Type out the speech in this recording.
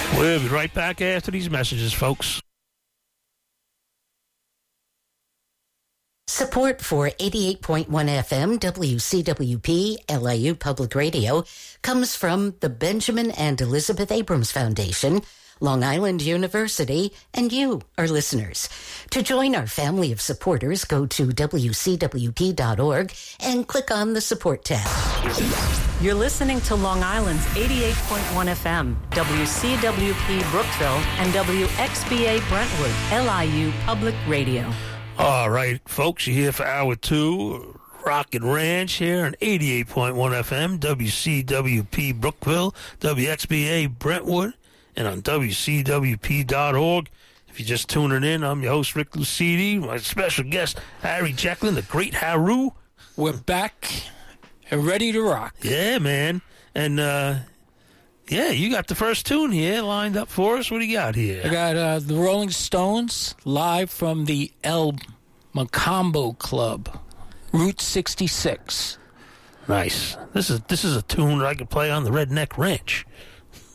We'll be right back after these messages, folks. Support for 88.1 FM WCWP LIU Public Radio comes from the Benjamin and Elizabeth Abrams Foundation, Long Island University, and you, our listeners. To join our family of supporters, go to WCWP.org and click on the Support tab. You're listening to Long Island's 88.1 FM, WCWP Brookville, and WXBA Brentwood, LIU Public Radio. All right, folks, you're here for Hour 2, Rocket Ranch here on 88.1 FM, WCWP Brookville, WXBA Brentwood, and on WCWP.org. If you're just tuning in, I'm your host, Rick Lucidi, my special guest, Harry Jacklin, the great Haru. We're back and ready to rock. Yeah, man. And, yeah, you got the first tune here lined up for us. What do you got here? I got the Rolling Stones live from the El Macambo Club, Route 66. Nice. This is a tune that I could play on the Redneck Ranch.